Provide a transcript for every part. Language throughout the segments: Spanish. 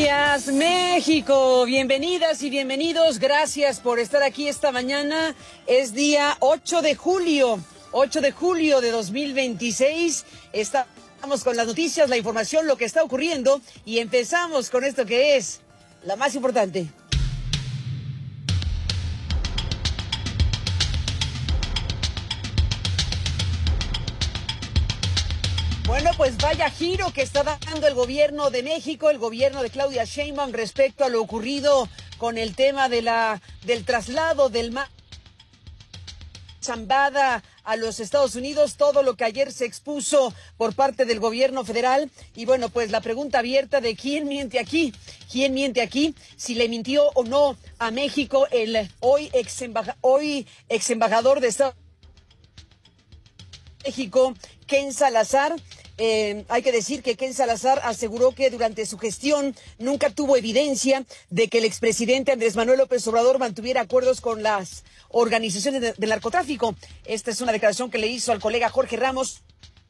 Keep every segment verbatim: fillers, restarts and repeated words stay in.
días, México. Bienvenidas y bienvenidos. Gracias por estar aquí esta mañana. Es día ocho de julio, ocho de julio de dos mil veintiséis. Estamos con las noticias, la información, lo que está ocurriendo y empezamos con esto que es la más importante. Bueno, pues vaya giro que está dando el gobierno de México, el gobierno de Claudia Sheinbaum respecto a lo ocurrido con el tema de la del traslado del Mayo Zambada a los Estados Unidos, todo lo que ayer se expuso por parte del gobierno federal. Y bueno, pues la pregunta abierta de quién miente aquí, quién miente aquí, si le mintió o no a México el hoy ex embaja, hoy ex embajador de Estados Unidos México, Ken Salazar. Eh, hay que decir que Ken Salazar aseguró que durante su gestión nunca tuvo evidencia de que el expresidente Andrés Manuel López Obrador mantuviera acuerdos con las organizaciones de, del narcotráfico. Esta es una declaración que le hizo al colega Jorge Ramos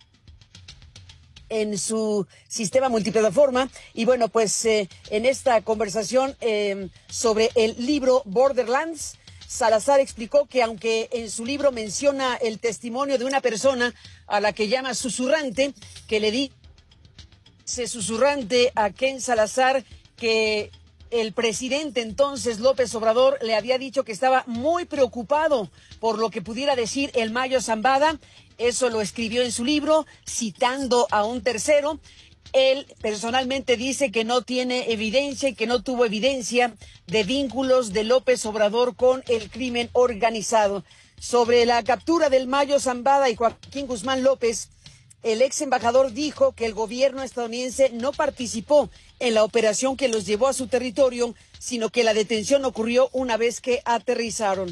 en su sistema multiplataforma. Y bueno, pues eh, en esta conversación eh, sobre el libro Borderlands, Salazar explicó que aunque en su libro menciona el testimonio de una persona a la que llama susurrante, que le dice susurrante a Ken Salazar que el presidente entonces López Obrador le había dicho que estaba muy preocupado por lo que pudiera decir el Mayo Zambada. Eso lo escribió en su libro, citando a un tercero. Él personalmente dice que no tiene evidencia y que no tuvo evidencia de vínculos de López Obrador con el crimen organizado. Sobre la captura del Mayo Zambada y Joaquín Guzmán López, el ex embajador dijo que el gobierno estadounidense no participó en la operación que los llevó a su territorio, sino que la detención ocurrió una vez que aterrizaron.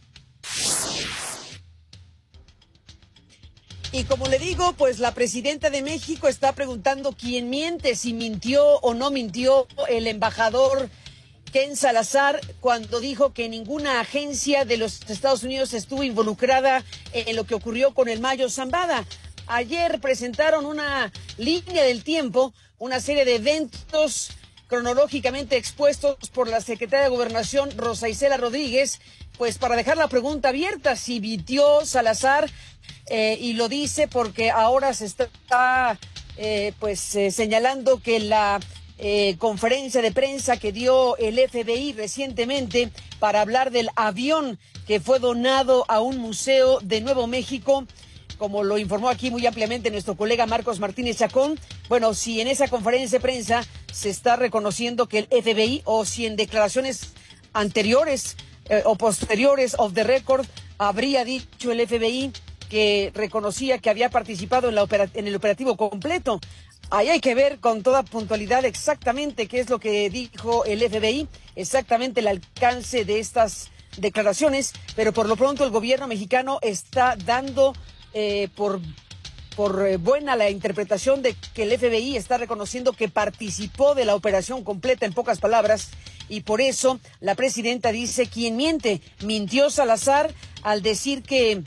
Y como le digo, pues la presidenta de México está preguntando quién miente, si mintió o no mintió el embajador Ken Salazar cuando dijo que ninguna agencia de los Estados Unidos estuvo involucrada en lo que ocurrió con el Mayo Zambada. Ayer presentaron una línea del tiempo, una serie de eventos cronológicamente expuestos por la secretaria de Gobernación, Rosa Isela Rodríguez, pues para dejar la pregunta abierta, si mintió Salazar. Eh, y lo dice porque ahora se está eh, pues eh, señalando que la eh, conferencia de prensa que dio el F B I recientemente para hablar del avión que fue donado a un museo de Nuevo México, como lo informó aquí muy ampliamente nuestro colega Marcos Martínez Chacón, bueno, si en esa conferencia de prensa se está reconociendo que el F B I o si en declaraciones anteriores eh, o posteriores of the record habría dicho el F B I que reconocía que había participado en, la opera, en el operativo completo. Ahí hay que ver con toda puntualidad exactamente qué es lo que dijo el F B I, exactamente el alcance de estas declaraciones, pero por lo pronto el gobierno mexicano está dando eh, por, por eh, buena la interpretación de que el F B I está reconociendo que participó de la operación completa, en pocas palabras, y por eso la presidenta dice, ¿quién miente? Mintió Salazar al decir que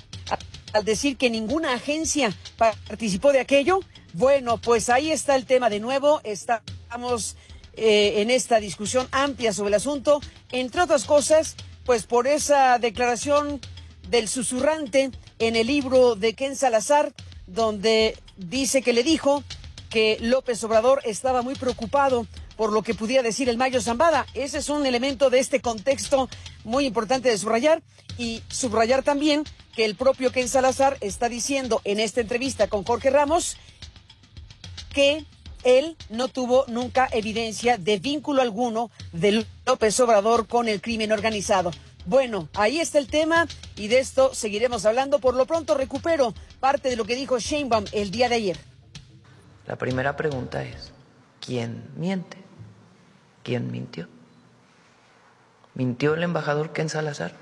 al decir que ninguna agencia participó de aquello. Bueno, pues ahí está el tema de nuevo. Estamos eh, en esta discusión amplia sobre el asunto, entre otras cosas, pues por esa declaración del susurrante en el libro de Ken Salazar, donde dice que le dijo que López Obrador estaba muy preocupado por lo que pudiera decir el Mayo Zambada. Ese es un elemento de este contexto muy importante de subrayar, y subrayar también que el propio Ken Salazar está diciendo en esta entrevista con Jorge Ramos que él no tuvo nunca evidencia de vínculo alguno de López Obrador con el crimen organizado. Bueno, ahí está el tema y de esto seguiremos hablando. Por lo pronto recupero parte de lo que dijo Sheinbaum el día de ayer. La primera pregunta es, ¿quién miente? ¿Quién mintió? ¿Mintió el embajador Ken Salazar?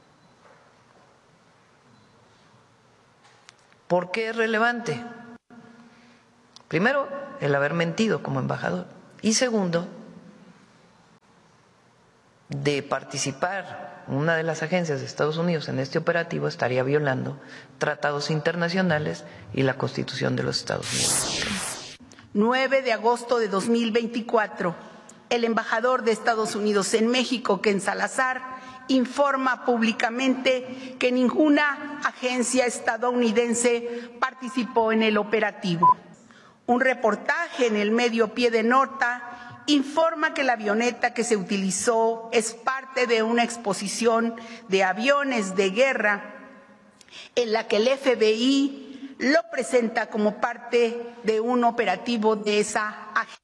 ¿Por qué es relevante? Primero, el haber mentido como embajador. Y segundo, de participar una de las agencias de Estados Unidos en este operativo estaría violando tratados internacionales y la Constitución de los Estados Unidos. nueve de agosto de dos mil veinticuatro. el embajador de Estados Unidos en México, Ken Salazar, informa públicamente que ninguna agencia estadounidense participó en el operativo. Un reportaje en el medio Pie de Nota informa que la avioneta que se utilizó es parte de una exposición de aviones de guerra en la que el F B I lo presenta como parte de un operativo de esa agencia.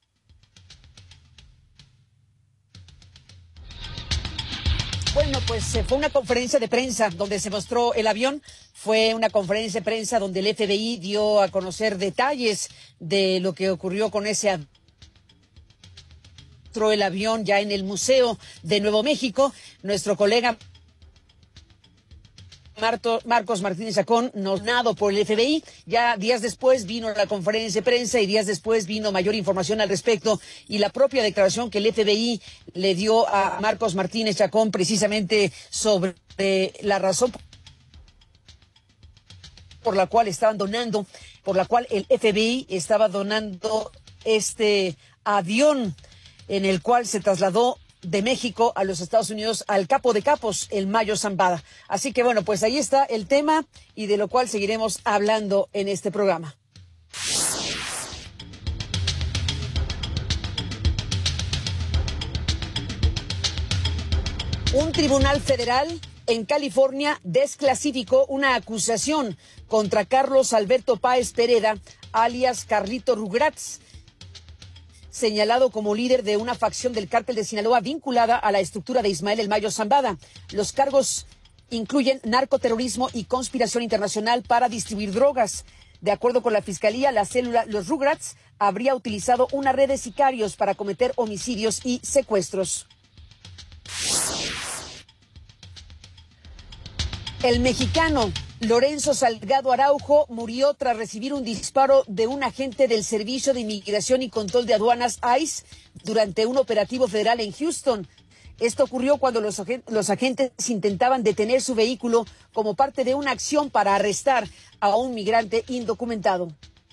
Bueno, pues fue una conferencia de prensa donde se mostró el avión. Fue una conferencia de prensa donde el F B I dio a conocer detalles de lo que ocurrió con ese avión. El avión ya en el Museo de Nuevo México. Nuestro colega Marto, Marcos Martínez Chacón, nombrado por el F B I. Ya días después vino la conferencia de prensa y días después vino mayor información al respecto y la propia declaración que el F B I le dio a Marcos Martínez Chacón precisamente sobre la razón por la cual estaban donando, por la cual el F B I estaba donando este avión en el cual se trasladó de México a los Estados Unidos al Capo de Capos, el Mayo Zambada. Así que bueno, pues ahí está el tema y de lo cual seguiremos hablando en este programa. Un tribunal federal en California desclasificó una acusación contra Carlos Alberto Páez Pereda, alias Carlito Rugrats, señalado como líder de una facción del cártel de Sinaloa vinculada a la estructura de Ismael El Mayo Zambada. Los cargos incluyen narcoterrorismo y conspiración internacional para distribuir drogas. De acuerdo con la Fiscalía, la célula Los Rugrats habría utilizado una red de sicarios para cometer homicidios y secuestros. El mexicano Lorenzo Salgado Araujo murió tras recibir un disparo de un agente del Servicio de Inmigración y Control de Aduanas I C E durante un operativo federal en Houston. Esto ocurrió cuando los, los agentes intentaban detener su vehículo como parte de una acción para arrestar a un migrante indocumentado.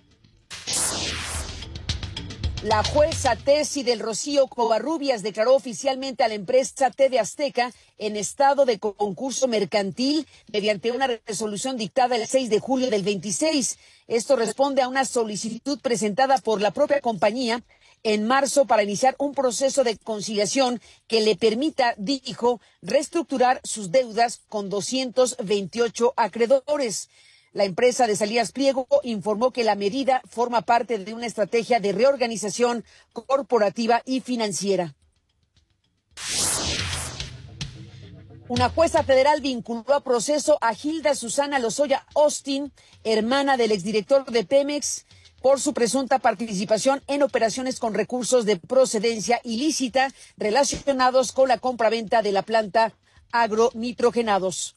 La jueza Tessy del Rocío Covarrubias declaró oficialmente a la empresa T V Azteca en estado de concurso mercantil mediante una resolución dictada el seis de julio del veintiséis. Esto responde a una solicitud presentada por la propia compañía en marzo para iniciar un proceso de conciliación que le permita, dijo, reestructurar sus deudas con doscientos veintiocho acreedores. La empresa de Salinas Pliego informó que la medida forma parte de una estrategia de reorganización corporativa y financiera. Una jueza federal vinculó a proceso a Hilda Susana Lozoya Austin, hermana del exdirector de Pemex, por su presunta participación en operaciones con recursos de procedencia ilícita relacionados con la compraventa de la planta agronitrogenados.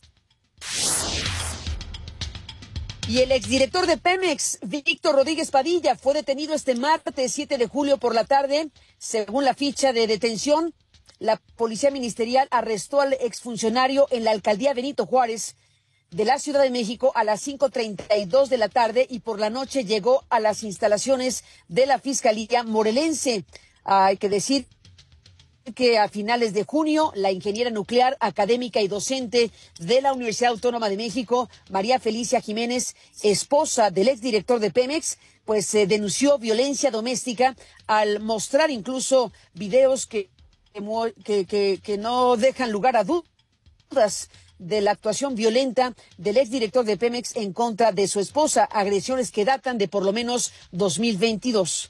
Y el exdirector de Pemex, Víctor Rodríguez Padilla, fue detenido este martes siete de julio por la tarde. Según la ficha de detención, la Policía Ministerial arrestó al exfuncionario en la alcaldía Benito Juárez de la Ciudad de México a las cinco treinta y dos de la tarde y por la noche llegó a las instalaciones de la Fiscalía Morelense. Hay que decir que a finales de junio, la ingeniera nuclear, académica y docente de la Universidad Autónoma de México, María Felicia Jiménez, esposa del exdirector de Pemex, pues eh, denunció violencia doméstica al mostrar incluso videos que, que, que, que no dejan lugar a dudas de la actuación violenta del exdirector de Pemex en contra de su esposa, agresiones que datan de por lo menos dos mil veintidós.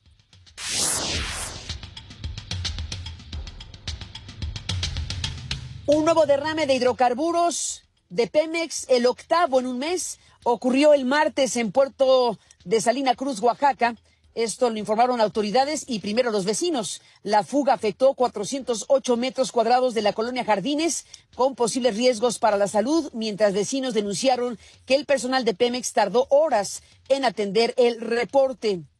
Un nuevo derrame de hidrocarburos de Pemex, el octavo en un mes, ocurrió el martes en Puerto de Salina Cruz, Oaxaca. Esto lo informaron autoridades y primero los vecinos. La fuga afectó cuatrocientos ocho metros cuadrados de la colonia Jardines, con posibles riesgos para la salud, mientras vecinos denunciaron que el personal de Pemex tardó horas en atender el reporte.